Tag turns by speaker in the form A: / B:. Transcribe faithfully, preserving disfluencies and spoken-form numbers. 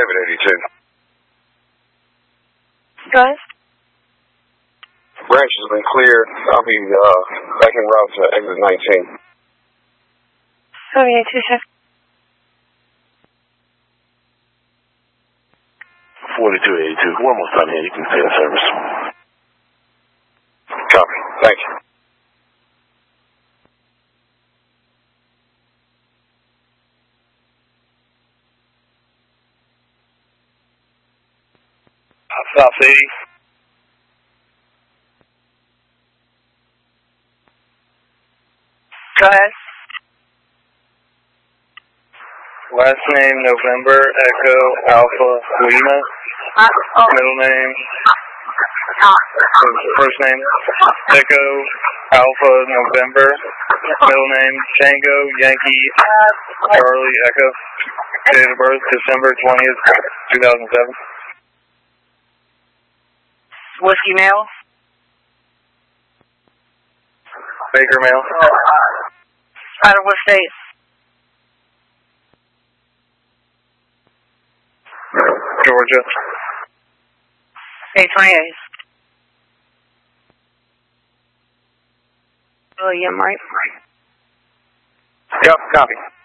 A: David eighty-two.
B: Go ahead.
A: Branch has been cleared. I'll be uh, back en route to exit nineteen.
B: Okay, two seconds.
C: forty-two eighty-two. We're almost done here. You can stay in service.
A: Copy. Thank you.
D: South eighty.
B: Go ahead.
D: Last name November Echo Alpha Lima.
B: Uh, oh.
D: Middle name.
B: Uh,
D: First name Echo Alpha November. Middle name Tango Yankee Charlie Echo. Date of birth December twentieth, two thousand seven.
B: Whiskey mail.
D: Baker mail.
B: Out of what state?
D: Georgia.
B: eight twenty-eight. William, right?
A: Yep, copy.